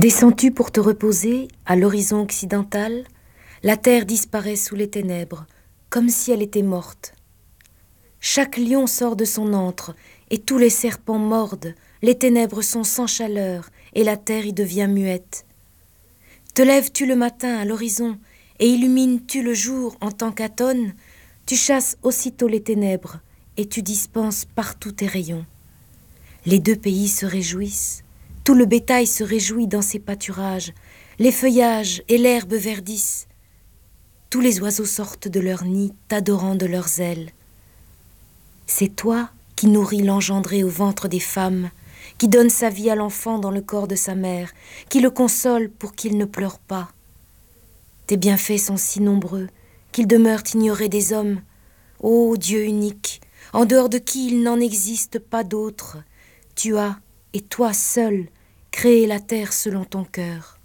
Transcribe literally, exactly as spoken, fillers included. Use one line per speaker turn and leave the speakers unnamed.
Descends-tu pour te reposer à l'horizon occidental? La terre disparaît sous les ténèbres, comme si elle était morte. Chaque lion sort de son antre, et tous les serpents mordent, les ténèbres sont sans chaleur, et la terre y devient muette. Te lèves-tu le matin à l'horizon, et illumines-tu le jour en tant qu'atone? Tu chasses aussitôt les ténèbres, et tu dispenses partout tes rayons. Les deux pays se réjouissent, tout le bétail se réjouit dans ses pâturages, les feuillages et l'herbe verdissent. Tous les oiseaux sortent de leur nid, t'adorant de leurs ailes. C'est toi qui nourris l'engendré au ventre des femmes, qui donne sa vie à l'enfant dans le corps de sa mère, qui le console pour qu'il ne pleure pas. Tes bienfaits sont si nombreux qu'ils demeurent ignorés des hommes. Ô Dieu unique, en dehors de qui il n'en existe pas d'autre, tu as, et toi seul, créé la terre selon ton cœur.